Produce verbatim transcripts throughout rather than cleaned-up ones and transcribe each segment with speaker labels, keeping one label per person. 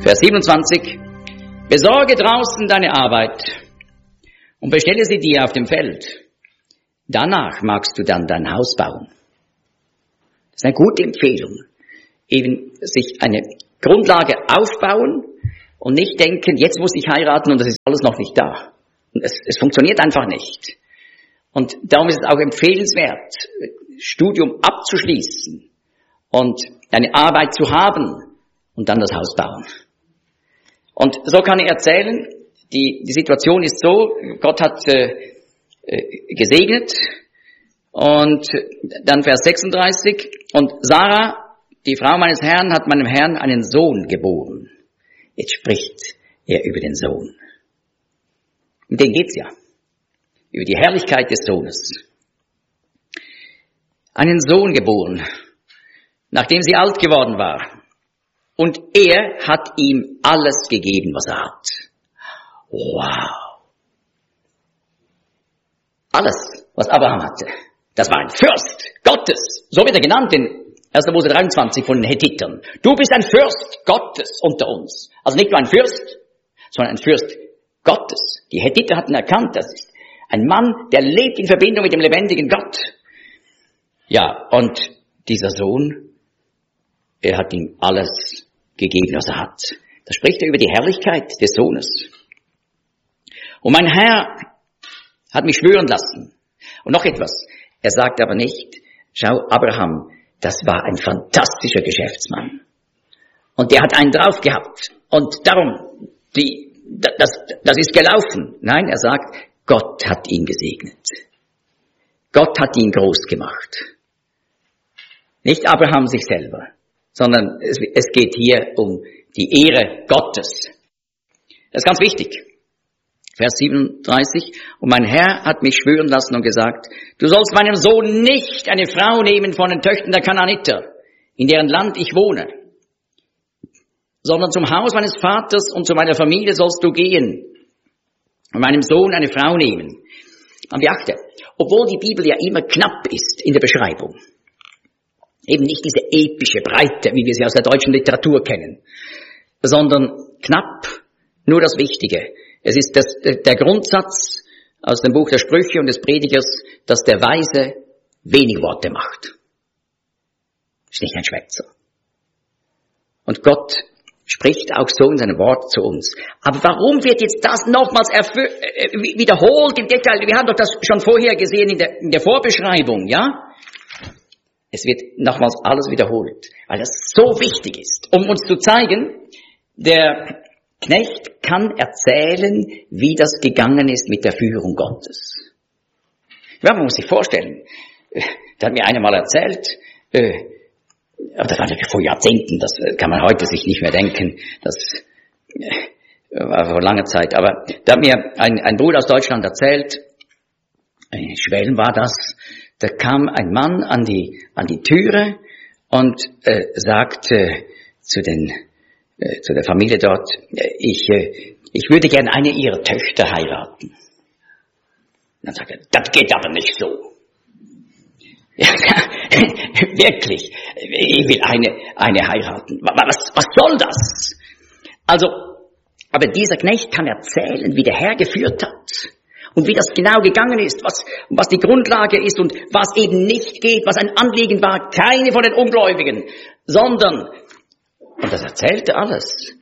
Speaker 1: Vers siebenundzwanzig. Besorge draußen deine Arbeit und bestelle sie dir auf dem Feld. Danach magst du dann dein Haus bauen. Das ist eine gute Empfehlung. Eben sich eine Grundlage aufbauen und nicht denken, jetzt muss ich heiraten und das ist alles noch nicht da. Und es, es funktioniert einfach nicht. Und darum ist es auch empfehlenswert, Studium abzuschließen und eine Arbeit zu haben und dann das Haus bauen. Und so kann ich erzählen, die, die Situation ist so, Gott hat äh, äh, gesegnet und dann Vers sechsunddreißig, und Sarah, die Frau meines Herrn, hat meinem Herrn einen Sohn geboren. Jetzt spricht er über den Sohn. Um den geht's ja. Über die Herrlichkeit des Sohnes. Einen Sohn geboren, nachdem sie alt geworden war. Und er hat ihm alles gegeben, was er hat. Wow. Alles, was Abraham hatte. Das war ein Fürst Gottes. So wird er genannt in erster Mose dreiundzwanzig von den Hethitern. Du bist ein Fürst Gottes unter uns. Also nicht nur ein Fürst, sondern ein Fürst Gottes. Die Hethiter hatten erkannt, das ist ein Mann, der lebt in Verbindung mit dem lebendigen Gott. Ja, und dieser Sohn, er hat ihm alles gegeben, was er hat. Da spricht er über die Herrlichkeit des Sohnes. Und mein Herr hat mich schwören lassen. Und noch etwas. Er sagt aber nicht, schau, Abraham, das war ein fantastischer Geschäftsmann. Und der hat einen drauf gehabt. Und darum, die, das, das ist gelaufen. Nein, er sagt, Gott hat ihn gesegnet. Gott hat ihn groß gemacht. Nicht Abraham sich selber, sondern es, es geht hier um die Ehre Gottes. Das ist ganz wichtig. Vers siebenunddreißig. Und mein Herr hat mich schwören lassen und gesagt, du sollst meinem Sohn nicht eine Frau nehmen von den Töchtern der Kanaaniter, in deren Land ich wohne, sondern zum Haus meines Vaters und zu meiner Familie sollst du gehen und meinem Sohn eine Frau nehmen. Man beachte, obwohl die Bibel ja immer knapp ist in der Beschreibung, eben nicht diese epische Breite, wie wir sie aus der deutschen Literatur kennen, sondern knapp, nur das Wichtige. Es ist das, der Grundsatz aus dem Buch der Sprüche und des Predigers, dass der Weise wenig Worte macht. Ist nicht ein Schwätzer. Und Gott spricht auch so in seinem Wort zu uns. Aber warum wird jetzt das nochmals erfü- äh, wiederholt im Detail? Wir haben doch das schon vorher gesehen in der, in der Vorbeschreibung, ja? Es wird nochmals alles wiederholt, weil das so wichtig ist, um uns zu zeigen, der Knecht kann erzählen, wie das gegangen ist mit der Führung Gottes. Ja, man muss sich vorstellen, da hat mir einer mal erzählt, äh, aber das war ja vor Jahrzehnten, das kann man heute sich nicht mehr denken, das äh, war vor langer Zeit, aber da hat mir ein, ein Bruder aus Deutschland erzählt, in Schwelm war das, da kam ein Mann an die, an die Türe und äh, sagte zu den zu der Familie dort, ich, ich würde gern eine ihrer Töchter heiraten. Dann sagt er, das geht aber nicht so. Ja, wirklich, ich will eine, eine heiraten. Was, was soll das? Also, aber dieser Knecht kann erzählen, wie der Herr geführt hat und wie das genau gegangen ist, was, was die Grundlage ist und was eben nicht geht, was ein Anliegen war, keine von den Ungläubigen, sondern und das erzählte alles.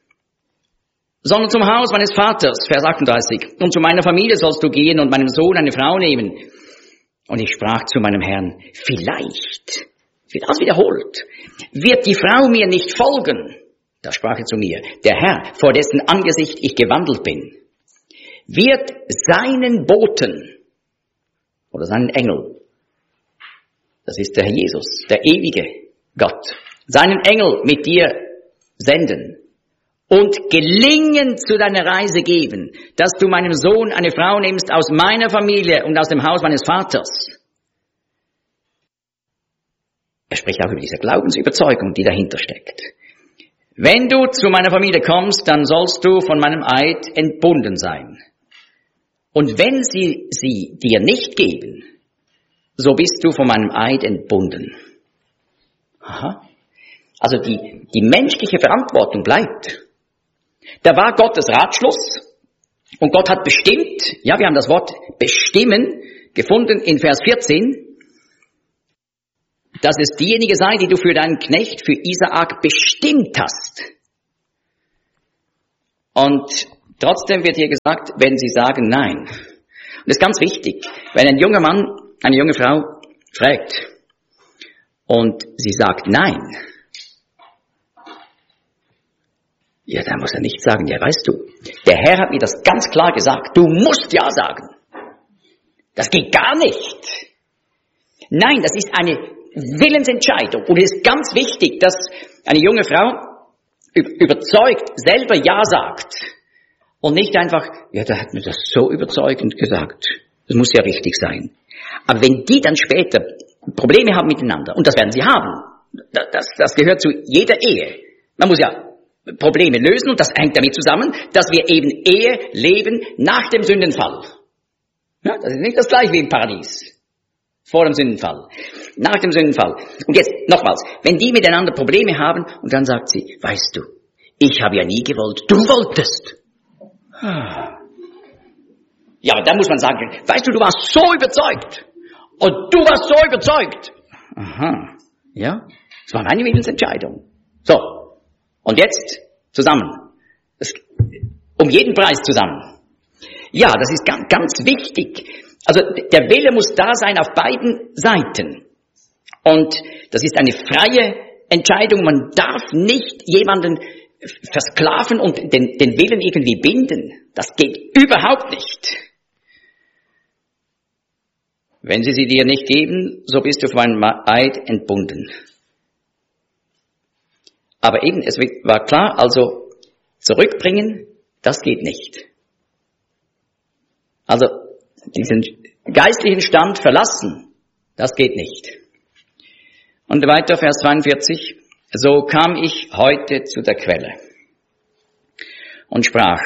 Speaker 1: Sondern zum Haus meines Vaters, Vers achtunddreißig. Und zu meiner Familie sollst du gehen und meinem Sohn eine Frau nehmen. Und ich sprach zu meinem Herrn, vielleicht, es wird alles wiederholt, wird die Frau mir nicht folgen. Da sprach er zu mir, der Herr, vor dessen Angesicht ich gewandelt bin, wird seinen Boten oder seinen Engel, das ist der Herr Jesus, der ewige Gott, seinen Engel mit dir senden und gelingen zu deiner Reise geben, dass du meinem Sohn eine Frau nimmst aus meiner Familie und aus dem Haus meines Vaters. Er spricht auch über diese Glaubensüberzeugung, die dahinter steckt. Wenn du zu meiner Familie kommst, dann sollst du von meinem Eid entbunden sein. Und wenn sie sie dir nicht geben, so bist du von meinem Eid entbunden. Aha. Also die, die menschliche Verantwortung bleibt. Da war Gottes Ratschluss und Gott hat bestimmt, ja, wir haben das Wort bestimmen gefunden in Vers vierzehn, dass es diejenige sei, die du für deinen Knecht, für Isaak bestimmt hast. Und trotzdem wird hier gesagt, wenn sie sagen nein. Und das ist ganz wichtig, wenn ein junger Mann, eine junge Frau fragt und sie sagt nein, ja, dann muss er nicht sagen, ja, weißt du, der Herr hat mir das ganz klar gesagt, du musst ja sagen. Das geht gar nicht. Nein, das ist eine Willensentscheidung. Und es ist ganz wichtig, dass eine junge Frau überzeugt selber ja sagt. Und nicht einfach, ja, der hat mir das so überzeugend gesagt. Das muss ja richtig sein. Aber wenn die dann später Probleme haben miteinander, und das werden sie haben, das, das gehört zu jeder Ehe. Man muss ja Probleme lösen und das hängt damit zusammen, dass wir eben Ehe leben nach dem Sündenfall. Ja, das ist nicht das gleiche wie im Paradies. Vor dem Sündenfall. Nach dem Sündenfall. Und jetzt, nochmals, wenn die miteinander Probleme haben und dann sagt sie, weißt du, ich habe ja nie gewollt, du wolltest. Ja, aber dann muss man sagen, weißt du, du warst so überzeugt. Und du warst so überzeugt. Aha, ja, das war meine Willensentscheidung. So. Und jetzt zusammen. Das, um jeden Preis zusammen. Ja, das ist ganz, ganz wichtig. Also der Wille muss da sein auf beiden Seiten. Und das ist eine freie Entscheidung. Man darf nicht jemanden versklaven und den, den Willen irgendwie binden. Das geht überhaupt nicht. Wenn sie sie dir nicht geben, so bist du von einem Eid entbunden. Aber eben, es war klar, also zurückbringen, das geht nicht. Also diesen geistlichen Stand verlassen, das geht nicht. Und weiter, Vers zweiundvierzig, so kam ich heute zu der Quelle und sprach,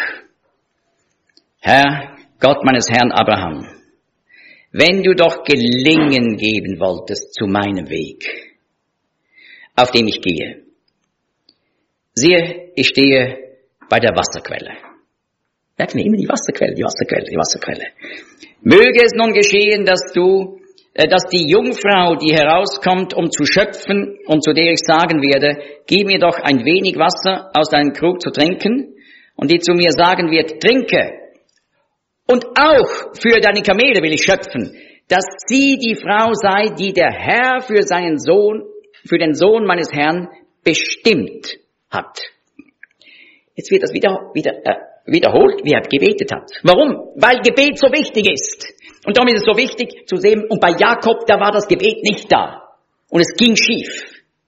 Speaker 1: Herr, Gott meines Herrn Abraham, wenn du doch Gelingen geben wolltest zu meinem Weg, auf dem ich gehe, siehe, ich stehe bei der Wasserquelle. Merken wir immer die Wasserquelle, die Wasserquelle, die Wasserquelle. Möge es nun geschehen, dass du, äh, dass die Jungfrau, die herauskommt, um zu schöpfen und zu der ich sagen werde, gib mir doch ein wenig Wasser aus deinem Krug zu trinken, und die zu mir sagen wird, trinke. Und auch für deine Kamele will ich schöpfen, dass sie die Frau sei, die der Herr für seinen Sohn, für den Sohn meines Herrn bestimmt hat. Jetzt wird das wieder, wieder äh, wiederholt, wie er gebetet hat. Warum? Weil Gebet so wichtig ist. Und darum ist es so wichtig zu sehen, und bei Jakob, da war das Gebet nicht da. Und es ging schief.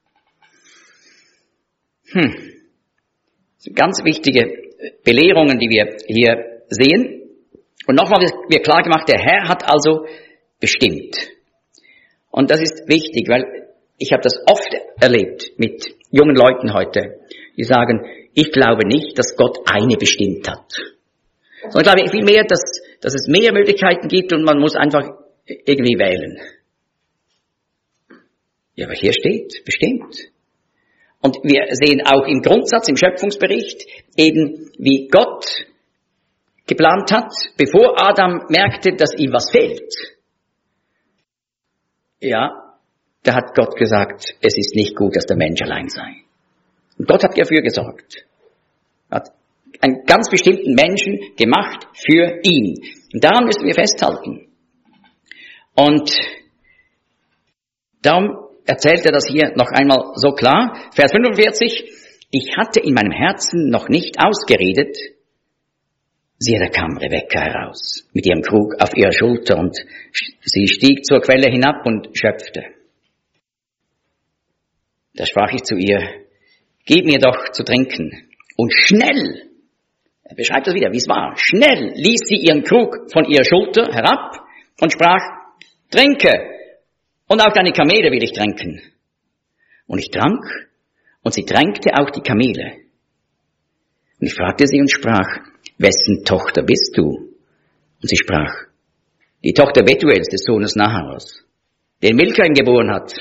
Speaker 1: Hm. Das sind ganz wichtige Belehrungen, die wir hier sehen. Und nochmal wird klar gemacht, der Herr hat also bestimmt. Und das ist wichtig, weil ich habe das oft erlebt mit jungen Leuten heute, die sagen, ich glaube nicht, dass Gott eine bestimmt hat. Sondern ich glaube vielmehr, dass, dass es mehr Möglichkeiten gibt und man muss einfach irgendwie wählen. Ja, aber hier steht, bestimmt. Und wir sehen auch im Grundsatz, im Schöpfungsbericht, eben wie Gott geplant hat, bevor Adam merkte, dass ihm was fehlt. Ja, da hat Gott gesagt, es ist nicht gut, dass der Mensch allein sei. Und Gott hat dafür gesorgt. Hat einen ganz bestimmten Menschen gemacht für ihn. Und daran müssen wir festhalten. Und darum erzählt er das hier noch einmal so klar. Vers fünfundvierzig. Ich hatte in meinem Herzen noch nicht ausgeredet. Siehe, da kam Rebekka heraus mit ihrem Krug auf ihrer Schulter und sie stieg zur Quelle hinab und schöpfte. Da sprach ich zu ihr, gib mir doch zu trinken. Und schnell, er beschreibt das wieder, wie es war, schnell ließ sie ihren Krug von ihrer Schulter herab und sprach, trinke, und auch deine Kamele will ich tränken. Und ich trank, und sie tränkte auch die Kamele. Und ich fragte sie und sprach, wessen Tochter bist du? Und sie sprach, die Tochter Betuels des Sohnes Naharos, den Milka ihm geboren hat.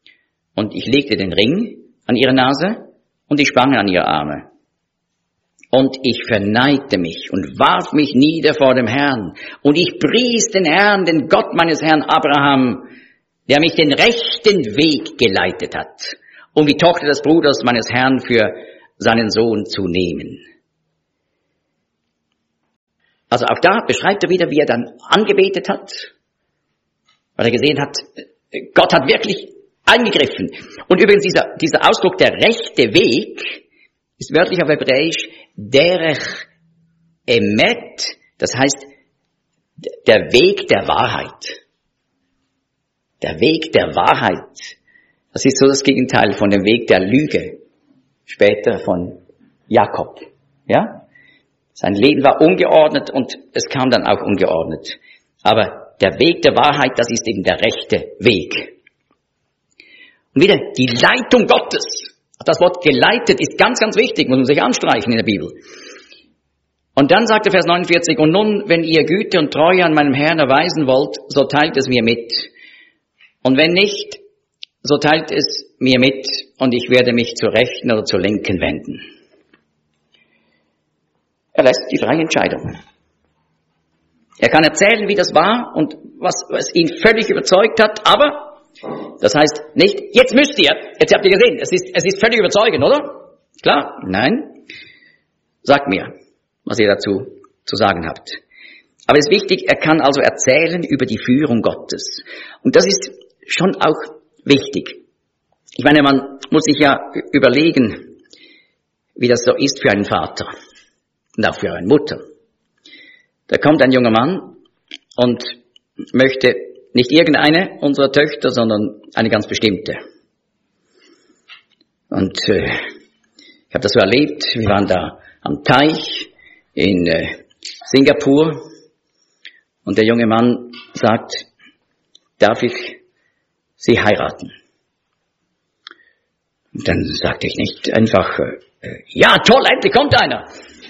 Speaker 1: Und ich legte den Ring an ihre Nase und die Spange an ihre Arme. Und ich verneigte mich und warf mich nieder vor dem Herrn. Und ich pries den Herrn, den Gott meines Herrn Abraham, der mich den rechten Weg geleitet hat, um die Tochter des Bruders meines Herrn für seinen Sohn zu nehmen. Also auch da beschreibt er wieder, wie er dann angebetet hat, weil er gesehen hat, Gott hat wirklich eingegriffen. Und übrigens dieser, dieser Ausdruck, der rechte Weg, ist wörtlich auf Hebräisch derech emet, das heißt der Weg der Wahrheit. Der Weg der Wahrheit. Das ist so das Gegenteil von dem Weg der Lüge, später von Jakob. Ja? Sein Leben war ungeordnet und es kam dann auch ungeordnet. Aber der Weg der Wahrheit, das ist eben der rechte Weg. Und wieder die Leitung Gottes. Das Wort geleitet ist ganz, ganz wichtig, muss man sich anstreichen in der Bibel. Und dann sagt der Vers neunundvierzig, und nun, wenn ihr Güte und Treue an meinem Herrn erweisen wollt, so teilt es mir mit. Und wenn nicht, so teilt es mir mit und ich werde mich zur Rechten oder zur Linken wenden. Er lässt die freie Entscheidung. Er kann erzählen, wie das war und was, was ihn völlig überzeugt hat, aber das heißt nicht, jetzt müsst ihr, jetzt habt ihr gesehen, es ist, es ist völlig überzeugend, oder? Klar? Nein. Sagt mir, was ihr dazu zu sagen habt. Aber es ist wichtig, er kann also erzählen über die Führung Gottes. Und das ist schon auch wichtig. Ich meine, man muss sich ja überlegen, wie das so ist für einen Vater und auch für eine Mutter. Da kommt ein junger Mann und möchte nicht irgendeine unserer Töchter, sondern eine ganz bestimmte. Und äh, ich habe das so erlebt, wir waren da am Teich in äh, Singapur und der junge Mann sagt, darf ich Sie heiraten? Und dann sagte ich nicht einfach, äh, ja toll, endlich kommt einer.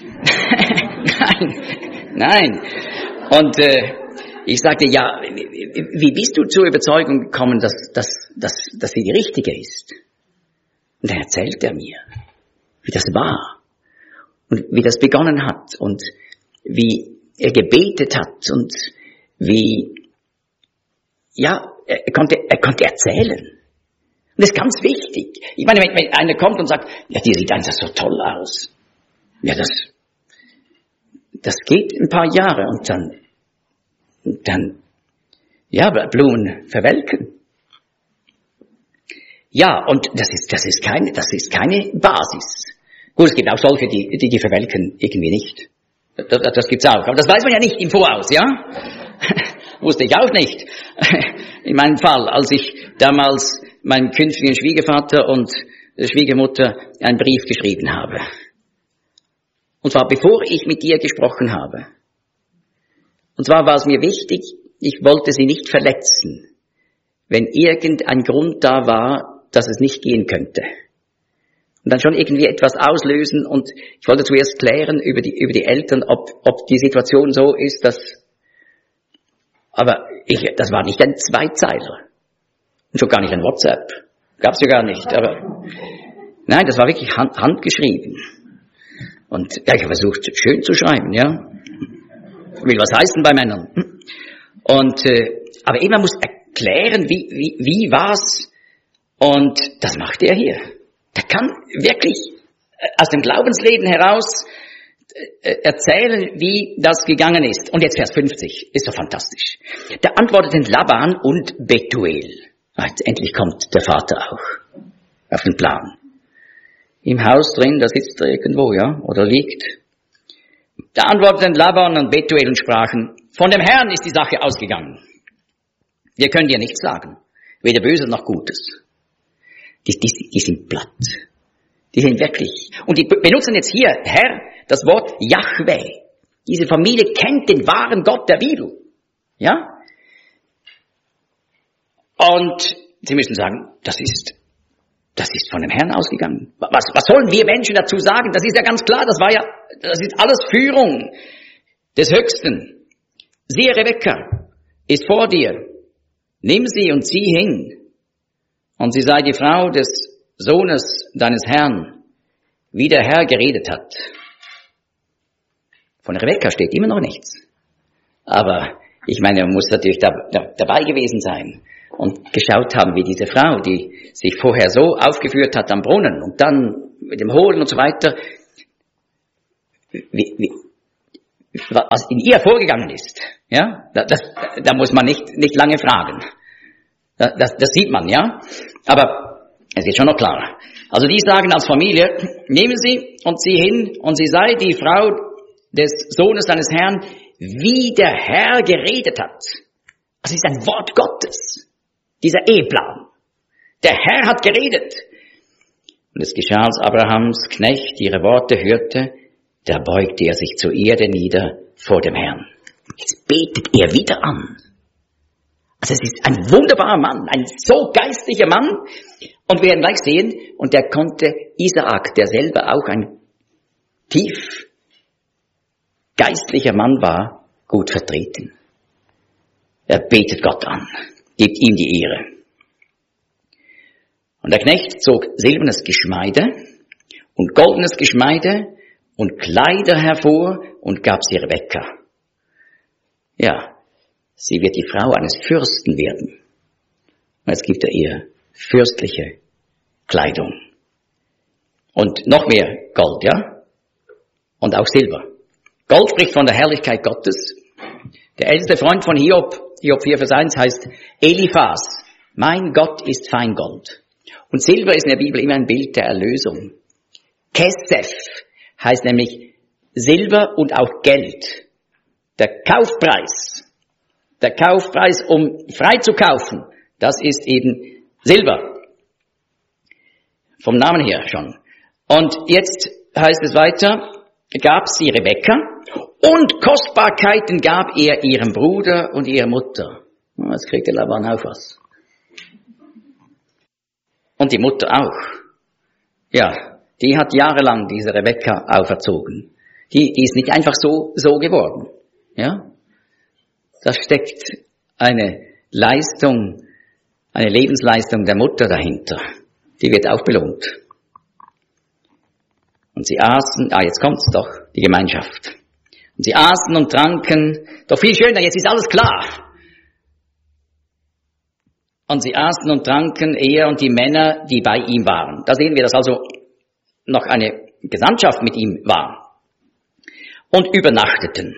Speaker 1: nein, nein. Und äh, ich sagte, ja, wie bist du zur Überzeugung gekommen, dass, dass, dass, dass sie die richtige ist? Und dann erzählt er mir, wie das war und wie das begonnen hat und wie er gebetet hat und wie, ja, er konnte, er konnte erzählen. Und das ist ganz wichtig. Ich meine, wenn, wenn einer kommt und sagt, ja, die sieht einfach so toll aus. Ja, das, das geht ein paar Jahre und dann, dann, ja, Blumen verwelken. Ja, und das ist, das ist keine, das ist keine Basis. Gut, es gibt auch solche, die, die, die verwelken irgendwie nicht. Das, das, das gibt's auch. Aber das weiß man ja nicht im Voraus, ja? Wusste ich auch nicht. In meinem Fall, als ich damals meinem künftigen Schwiegervater und Schwiegermutter einen Brief geschrieben habe. Und zwar bevor ich mit ihr gesprochen habe. Und zwar war es mir wichtig, ich wollte sie nicht verletzen, wenn irgendein Grund da war, dass es nicht gehen könnte. Und dann schon irgendwie etwas auslösen und ich wollte zuerst klären über die, über die Eltern, ob, ob die Situation so ist, dass, aber ich, das war nicht ein Zweizeiler. Und schon gar nicht ein WhatsApp. Gab's ja gar nicht, aber, nein, das war wirklich hand, handgeschrieben. Und, ja, ich habe versucht, schön zu schreiben, ja. Will was heißen bei Männern. Und, äh, aber eben, man muss erklären, wie, wie, wie war's. Und das macht er hier. Der kann wirklich aus dem Glaubensleben heraus äh, erzählen, wie das gegangen ist. Und jetzt Vers fünfzig, ist doch fantastisch. Da antworteten Laban und Betuel. Ah, jetzt endlich kommt der Vater auch auf den Plan. Im Haus drin, da sitzt er irgendwo, ja, oder liegt. Da antworteten Laban und Betuel und sprachen, von dem Herrn ist die Sache ausgegangen. Wir können dir nichts sagen, weder Böses noch Gutes. Die, die, die sind platt. Die sind wirklich. Und die benutzen jetzt hier, Herr, das Wort Jahwe. Diese Familie kennt den wahren Gott der Bibel. Ja? Und sie müssen sagen, das ist, das ist von dem Herrn ausgegangen. Was, was sollen wir Menschen dazu sagen? Das ist ja ganz klar, das war ja, das ist alles Führung des Höchsten. Siehe, Rebekka ist vor dir. Nimm sie und zieh hin. Und sie sei die Frau des Sohnes deines Herrn, wie der Herr geredet hat. Von Rebekka steht immer noch nichts. Aber ich meine, man muss natürlich da, da, dabei gewesen sein und geschaut haben, wie diese Frau, die sich vorher so aufgeführt hat am Brunnen und dann mit dem Holen und so weiter, wie, wie, was in ihr vorgegangen ist. Ja, das, das, da muss man nicht, nicht lange fragen. Das, das sieht man, ja. Aber es ist schon noch klar. Also die sagen als Familie, nehmen Sie und sie hin und sie sei die Frau des Sohnes seines Herrn, wie der Herr geredet hat. Das ist ein Wort Gottes, dieser Eheplan. Der Herr hat geredet. Und es geschah, als Abrahams Knecht ihre Worte hörte, da beugte er sich zur Erde nieder vor dem Herrn. Jetzt betet er wieder an. Also es ist ein wunderbarer Mann, ein so geistlicher Mann. Und wir werden gleich sehen, und der konnte Isaak, der selber auch ein tief geistlicher Mann war, gut vertreten. Er betet Gott an, gibt ihm die Ehre. Und der Knecht zog silbernes Geschmeide und goldenes Geschmeide und Kleider hervor und gab sie Rebekka. Ja, sie wird die Frau eines Fürsten werden. Und jetzt gibt er ihr fürstliche Kleidung. Und noch mehr Gold, ja? Und auch Silber. Gold spricht von der Herrlichkeit Gottes. Der älteste Freund von Hiob, Hiob vier Vers eins heißt Eliphas. Mein Gott ist Feingold. Und Silber ist in der Bibel immer ein Bild der Erlösung. Kesef heißt nämlich Silber und auch Geld. Der Kaufpreis. Der Kaufpreis, um frei zu kaufen, das ist eben Silber. Vom Namen her schon. Und jetzt heißt es weiter, gab sie Rebekka und Kostbarkeiten gab er ihrem Bruder und ihrer Mutter. Jetzt kriegt der Laban auch was. Und die Mutter auch. Ja, die hat jahrelang diese Rebekka auferzogen. Die, die ist nicht einfach so, so geworden. Ja? Da steckt eine Leistung, eine Lebensleistung der Mutter dahinter. Die wird auch belohnt. Und sie aßen, ah, jetzt kommt's doch, die Gemeinschaft. Und sie aßen und tranken, doch viel schöner, jetzt ist alles klar. Und sie aßen und tranken, er und die Männer, die bei ihm waren. Da sehen wir, dass also noch eine Gesandtschaft mit ihm war. Und übernachteten.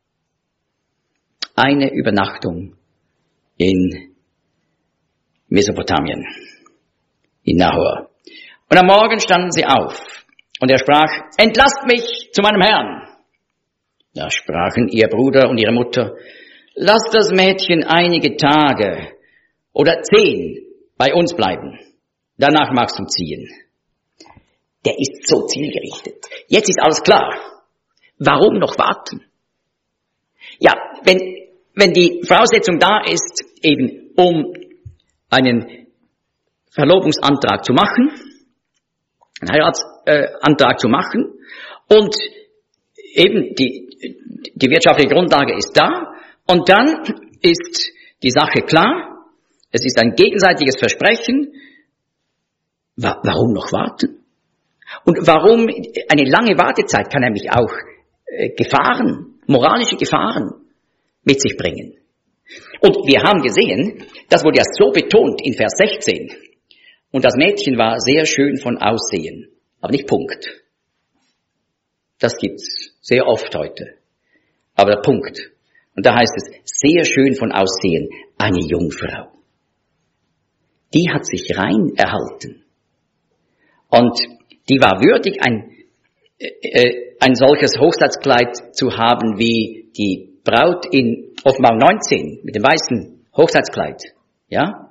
Speaker 1: Eine Übernachtung in Mesopotamien, in Nahor. Und am Morgen standen sie auf. Und er sprach, entlasst mich zu meinem Herrn. Da sprachen ihr Bruder und ihre Mutter, lasst das Mädchen einige Tage oder zehn bei uns bleiben. Danach magst du ziehen. Der ist so zielgerichtet. Jetzt ist alles klar. Warum noch warten? Ja, wenn, wenn die Voraussetzung da ist, eben um einen Verlobungsantrag zu machen, einen Heiratsantrag äh, zu machen und eben die, die wirtschaftliche Grundlage ist da und dann ist die Sache klar, es ist ein gegenseitiges Versprechen. Wa- warum noch warten? Und warum eine lange Wartezeit kann nämlich auch äh, Gefahren, moralische Gefahren mit sich bringen. Und wir haben gesehen, das wurde ja so betont in Vers sechzehn. Und das Mädchen war sehr schön von Aussehen, aber nicht Punkt. Das gibt's sehr oft heute. Aber der Punkt. Und da heißt es, sehr schön von Aussehen, eine Jungfrau. Die hat sich rein erhalten. Und die war würdig, ein, äh, ein solches Hochzeitskleid zu haben wie die Braut in Offenbarung neunzehn mit dem weißen Hochzeitskleid. Ja?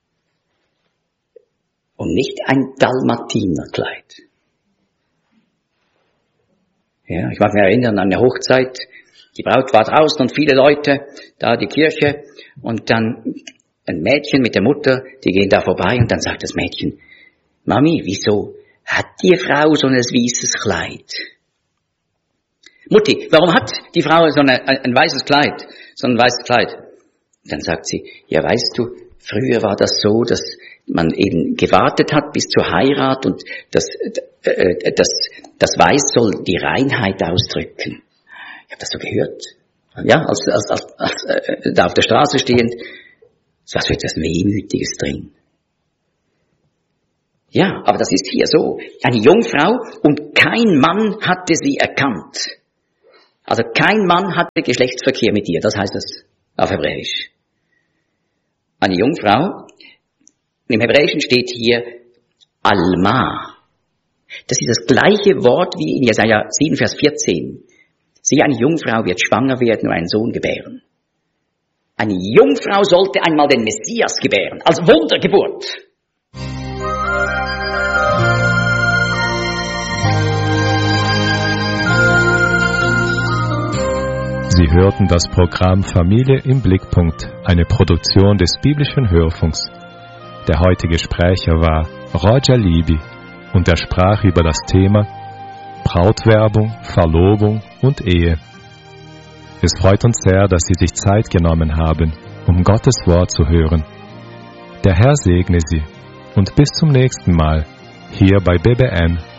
Speaker 1: Und nicht ein Dalmatinerkleid. Ja, ich mag mich erinnern an eine Hochzeit. Die Braut war draußen und viele Leute, da die Kirche. Und dann ein Mädchen mit der Mutter, die gehen da vorbei und dann sagt das Mädchen, Mami, wieso hat die Frau so ein weißes Kleid? Mutti, warum hat die Frau so eine, ein, ein weißes Kleid, so ein weißes Kleid? Dann sagt sie, ja weißt du, früher war das so, dass man eben gewartet hat bis zur Heirat und das, äh, das, das Weiß soll die Reinheit ausdrücken. Ich habe das so gehört. Ja, als, als, als, als äh, da auf der Straße stehend, so was für etwas Wehmütiges drin. Ja, aber das ist hier so. Eine Jungfrau und kein Mann hatte sie erkannt. Also kein Mann hatte Geschlechtsverkehr mit ihr, das heißt das auf Hebräisch. Eine Jungfrau, im Hebräischen steht hier Alma. Das ist das gleiche Wort wie in Jesaja sieben, Vers vierzehn. Siehe, eine Jungfrau wird schwanger werden und einen Sohn gebären. Eine Jungfrau sollte einmal den Messias gebären, als Wundergeburt.
Speaker 2: Sie hörten das Programm Familie im Blickpunkt, eine Produktion des biblischen Hörfunks. Der heutige Sprecher war Roger Libby und er sprach über das Thema Brautwerbung, Verlobung und Ehe. Es freut uns sehr, dass Sie sich Zeit genommen haben, um Gottes Wort zu hören. Der Herr segne Sie und bis zum nächsten Mal hier bei B B M